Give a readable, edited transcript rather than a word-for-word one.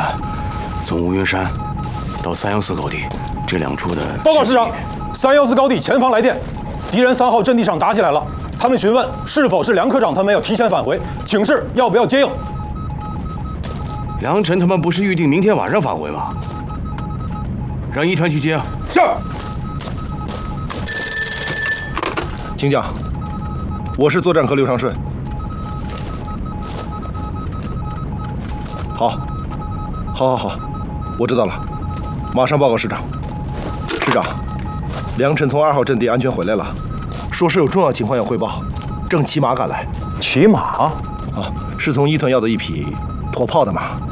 看，从乌云山到314高地这2处的。 报告师长，314高地前方来电，敌人3号阵地上打起来了。他们询问是否是梁科长他们要提前返回，请示要不要接应。 梁晨他们不是预定明天晚上返回吗？让一团去接。 是。 请讲。我是作战科刘长顺。好，我知道了，马上报告师长。师长，梁晨从2号阵地安全回来了，说是有重要情况要汇报，正骑马赶来。 骑马？ 啊，是从伊藤要的一匹驮炮的马。